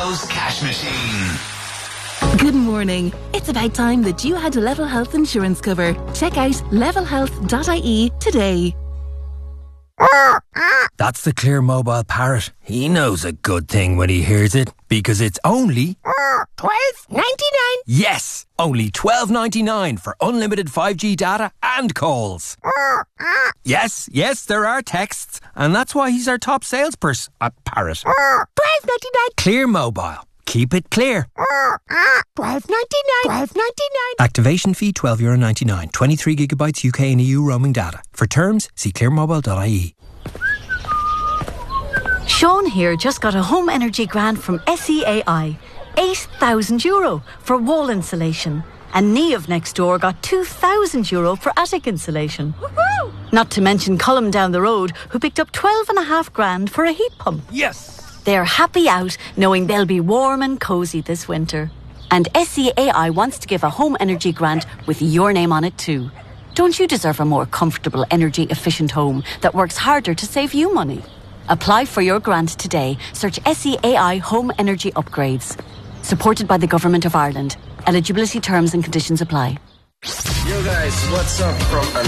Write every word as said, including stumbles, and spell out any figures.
Lowe's Cash Machine. Good morning. It's about time that you had Level Health insurance cover. Check out level health dot I E today. That's the Clear Mobile parrot. He knows a good thing when he hears it, because it's only twelve ninety-nine. Yes, only twelve ninety-nine for unlimited five G data and calls. Yes, yes, there are texts, and that's why he's our top salesperson. A parrot. twelve ninety-nine. Clear Mobile. Keep it clear. twelve ninety-nine. twelve ninety-nine. Activation fee twelve euro ninety-nine. twenty-three gigabytes U K and E U roaming data. For terms, see clear mobile dot I E. Sean here just got a home energy grant from S E A I. eight thousand euro for wall insulation. And Niamh next door got two thousand euro for attic insulation. Woohoo! Not to mention Colum down the road, who picked up twelve and a half grand for a heat pump. Yes! They're happy out knowing they'll be warm and cosy this winter. And S E A I wants to give a home energy grant with your name on it too. Don't you deserve a more comfortable, energy-efficient home that works harder to save you money? Apply for your grant today. Search S E A I Home Energy Upgrades. Supported by the Government of Ireland. Eligibility terms and conditions apply. Yo guys, what's up from